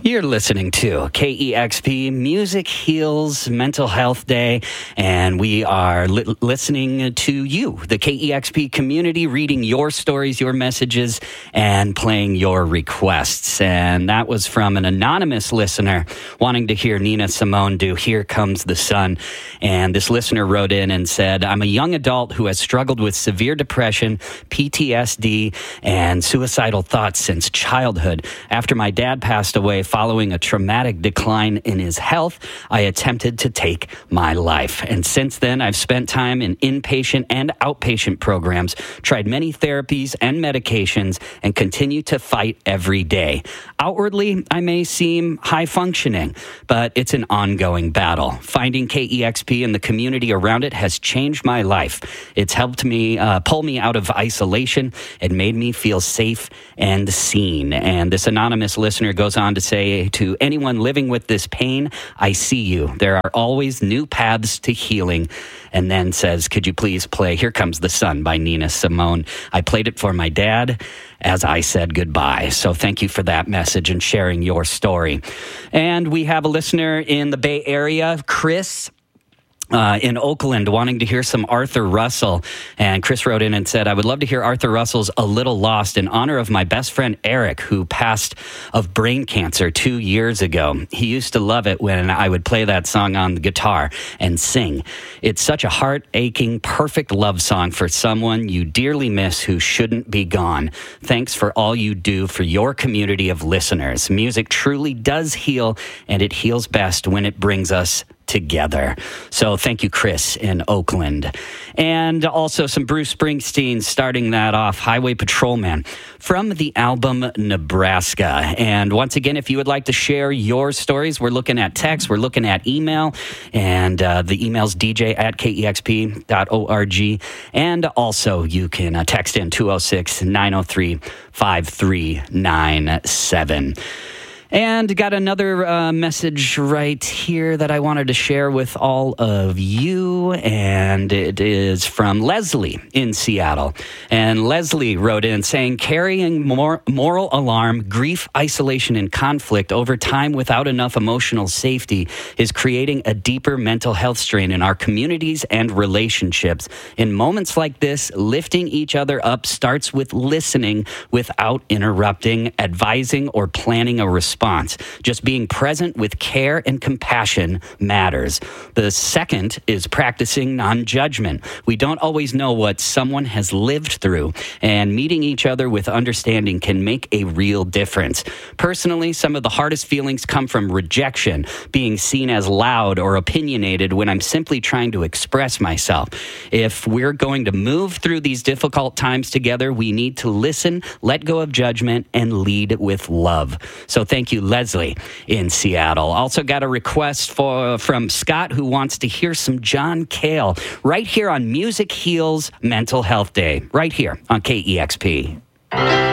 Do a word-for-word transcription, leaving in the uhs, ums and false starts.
You're listening to K E X P Music Heals Mental Health Day, and we are li- listening to you, the K E X P community, reading your stories, your messages, and playing your requests. And that was from an anonymous listener wanting to hear Nina Simone do Here Comes the Sun. And this listener wrote in and said, I'm a young adult who has struggled with severe depression, P T S D, and suicidal thoughts since childhood. After my dad passed away, following a traumatic decline in his health, I attempted to take my life. And since then, I've spent time in inpatient and outpatient programs, tried many therapies and medications, and continue to fight every day. Outwardly, I may seem high functioning, but it's an ongoing battle. Finding K E X P and the community around it has changed my life. It's helped me uh, pull me out of isolation and made me feel safe and seen. And this anonymous listener goes on to say, to anyone living with this pain, I see you. There are always new paths to healing. And then says, could you please play Here Comes the Sun by Nina Simone? I played it for my dad as I said goodbye. So thank you for that message and sharing your story. And we have a listener in the Bay Area, Chris. Uh, in Oakland, wanting to hear some Arthur Russell. And Chris wrote in and said, I would love to hear Arthur Russell's A Little Lost in honor of my best friend Eric, who passed of brain cancer two years ago. He used to love it when I would play that song on the guitar and sing. It's such a heart-aching, perfect love song for someone you dearly miss who shouldn't be gone. Thanks for all you do for your community of listeners. Music truly does heal, and it heals best when it brings us together. So thank you, Chris in Oakland. And also some Bruce Springsteen starting that off, Highway Patrolman, from the album Nebraska. And once again, if you would like to share your stories, we're looking at text, we're looking at email, and uh, the email's d j at k e x p dot org. And also you can uh, text in two oh six, nine oh three, five three nine seven. And got another uh, message right here that I wanted to share with all of you, and it is from Leslie in Seattle. And Leslie wrote in saying, carrying mor- moral alarm, grief, isolation, and conflict over time without enough emotional safety is creating a deeper mental health strain in our communities and relationships. In moments like this, lifting each other up starts with listening without interrupting, advising, or planning a response. Just being present with care and compassion matters. The second is practicing non-judgment. We don't always know what someone has lived through, and meeting each other with understanding can make a real difference. Personally, some of the hardest feelings come from rejection, being seen as loud or opinionated when I'm simply trying to express myself. If we're going to move through these difficult times together, we need to listen, let go of judgment, and lead with love. So thank you, Leslie in Seattle. Also got a request for from Scott, who wants to hear some John Cale right here on Music Heals Mental Health Day, right here on K E X P.